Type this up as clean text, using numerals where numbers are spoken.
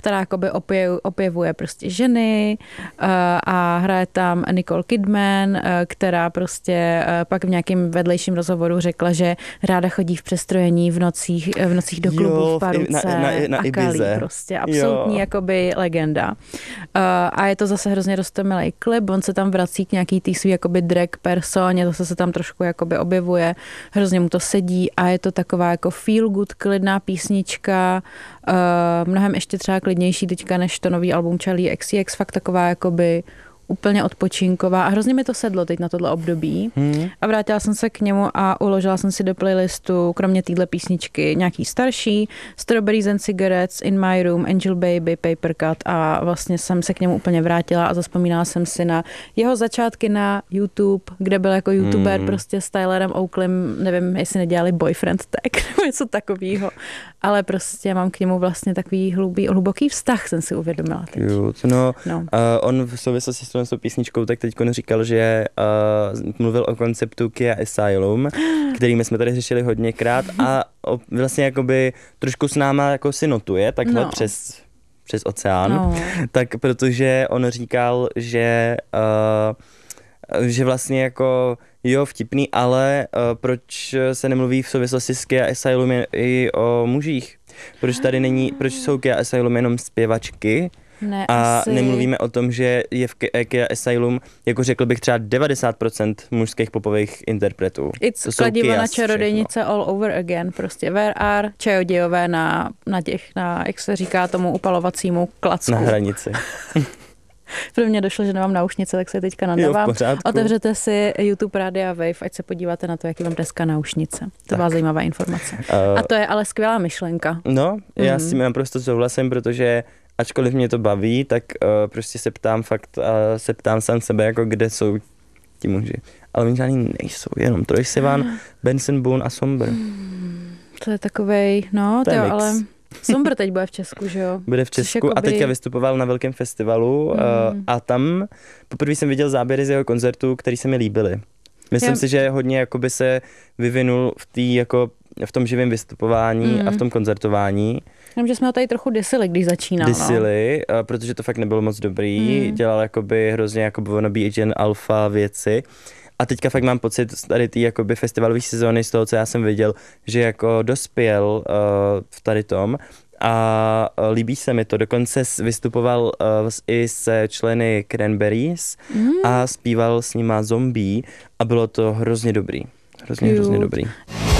která jakoby opěvuje prostě ženy a hraje tam Nicole Kidman, která prostě pak v nějakém vedlejším rozhovoru řekla, že ráda chodí v přestrojení v nocích do klubu v Paruce na a Ibize. kalí prostě. Absolutní jakoby legenda. A je to zase hrozně roztomilej klip, on se tam vrací k nějaký tý svý jakoby drag personě, zase se tam trošku jakoby objevuje, hrozně mu to sedí a je to taková jako feel good, klidná písnička, mnohem ještě třeba klidnější teďka než to nový album Charlie XCX, fakt taková jakoby úplně odpočinková a hrozně mi to sedlo teď na tohle období a vrátila jsem se k němu a uložila jsem si do playlistu, kromě téhle písničky, nějaký starší, Strawberries and Cigarettes, In My Room, Angel Baby, Paper Cut a vlastně jsem se k němu úplně vrátila a zazpomínala jsem si na jeho začátky na YouTube, kde byl jako youtuber prostě s Tylerem Oaklem, nevím, jestli nedělali Boyfriend Tag nebo něco takového, ale prostě mám k němu vlastně takový hluboký vztah, jsem si uvědomila teď. On v souvislosti s tou písničkou tak teď říkal, že mluvil o konceptu Kia Asylum, kterými jsme tady řešili hodněkrát a vlastně jakoby trošku s náma jako si notuje takhle přes oceán, tak protože on říkal, že vlastně jako jo, vtipný, ale proč se nemluví v souvislosti s Kia Asylum i o mužích? Proč jsou Kia Asylum jenom zpěvačky? Ne, a asi. nemluvíme o tom, že je v Kia Asylum, jako řekl bych třeba 90% mužských popových interpretů. It's kladivo na čarodějnice all over again, prostě where are čarodějové na jak se říká tomu upalovacímu klacku. Na hranici. Pro mě došlo, že nemám náušnice, tak se teďka nadávám. Otevřete si YouTube Rádia Wave, ať se podíváte na to, jaký mám dneska náušnice. To byla zajímavá informace. A to je ale skvělá myšlenka. No, já s tím naprosto souhlasím, protože ačkoliv mě to baví, tak prostě se ptám sám sebe, jako kde jsou ti muži. Ale oni žádný nejsou, jenom Troye Sivan, Benson Boone a Somber. To je takovej, ale Somber teď bude v Česku, že jo? Bude v Česku a teďka vystupoval na velkém festivalu a tam poprvé jsem viděl záběry z jeho koncertů, který se mi líbily. Myslím si, že hodně jakoby se vyvinul v tom živém vystupování a v tom koncertování. Jenom, že jsme ho tady trochu disili, když začínal. Protože to fakt nebylo moc dobrý. Dělal jakoby hrozně jakoby wannabe agent alfa věci. A teďka fakt mám pocit tady té jakoby festivalové sezóny z toho, co já jsem viděl, že jako dospěl v tady tom a líbí se mi to. Dokonce vystupoval i se členy Cranberries a zpíval s nima Zombie a bylo to hrozně dobrý. Hrozně dobrý.